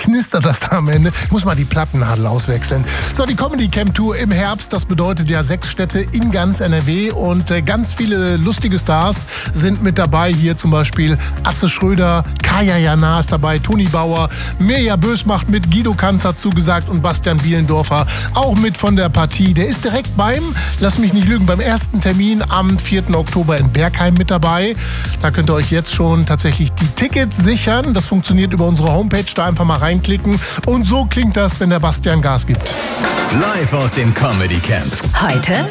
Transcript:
knistert das da am Ende. Ich muss mal die Plattennadel auswechseln. So, die Comedy Camp Tour im Herbst, das bedeutet ja 6 Städte in ganz NRW und ganz viele lustige Stars sind mit dabei. Hier zum Beispiel Atze Schröder, Kaya Jana ist dabei, Toni Bauer, Mirja Bösmacht mit, Guido Kanz hat zugesagt und Bastian Bielendorfer auch mit von der Partie. Der ist direkt lass mich nicht lügen, beim ersten Termin am 4. Oktober in Bergheim mit dabei. Da könnt ihr euch jetzt schon tatsächlich die Tickets sichern. Das funktioniert über unsere Homepage, da einfach mal reinklicken. Und so klingt das, wenn der Bastian Gas gibt. Live aus dem Comedy Camp. Heute